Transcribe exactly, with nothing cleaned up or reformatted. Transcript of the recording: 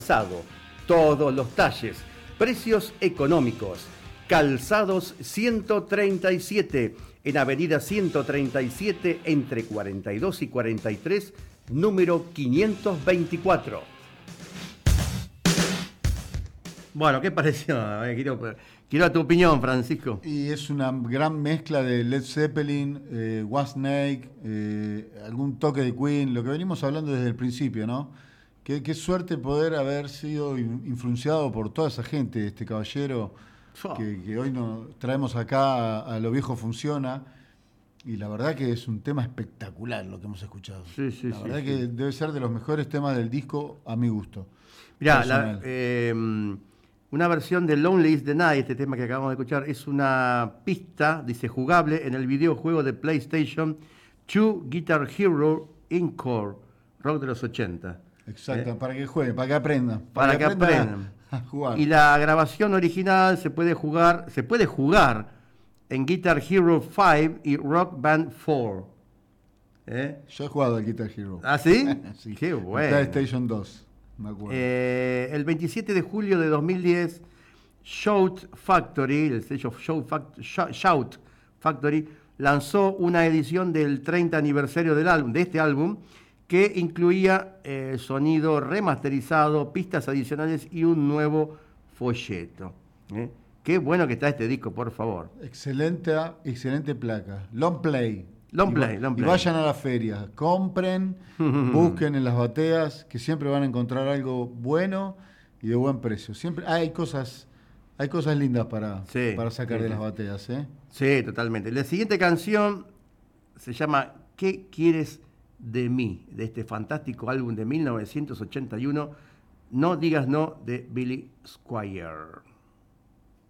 Calzado, todos los talles, precios económicos. Calzados ciento treinta y siete, en Avenida ciento treinta y siete, entre cuarenta y dos y cuarenta y tres, número quinientos veinticuatro. Bueno, ¿qué pareció? Eh, quiero, quiero tu opinión, Francisco. Y es una gran mezcla de Led Zeppelin, eh, Whitesnake, eh, algún toque de Queen, lo que venimos hablando desde el principio, ¿no? Qué, qué suerte poder haber sido influenciado por toda esa gente, este caballero oh. que, que hoy nos traemos acá a, a Lo Viejo Funciona. Y la verdad que es un tema espectacular lo que hemos escuchado. Sí, sí, la sí, verdad sí. que debe ser de los mejores temas del disco a mi gusto. Mirá, la, eh, una versión de Lonely is the Night, este tema que acabamos de escuchar, es una pista, dice, jugable en el videojuego de PlayStation dos Guitar Hero Encore, rock de los ochenta. Exacto, ¿Eh? para que jueguen, para que aprendan. Para, para que, que aprendan, aprendan a, a jugar. Y la grabación original se puede jugar, se puede jugar en Guitar Hero cinco y Rock Band cuatro. ¿Eh? Yo he jugado al Guitar Hero. ¿Ah, sí? Sí. Qué bueno. PlayStation dos, me acuerdo. Eh, el veintisiete de julio de dos mil diez, Shout Factory, el sello Shout, Fact, Shout Factory, lanzó una edición del treinta aniversario del álbum, de este álbum, que incluía eh, sonido remasterizado, pistas adicionales y un nuevo folleto. ¿eh? Qué bueno que está este disco, por favor. Excelente, excelente placa. Long play. Long y play, va, long play. Y vayan a la feria, compren, busquen en las bateas, que siempre van a encontrar algo bueno y de buen precio. Siempre hay cosas, hay cosas lindas para, sí, para sacar sí, de sí. las bateas, ¿eh? Sí, totalmente. La siguiente canción se llama ¿Qué quieres de mí? De este fantástico álbum de mil novecientos ochenta y uno, No digas no, de Billy Squier.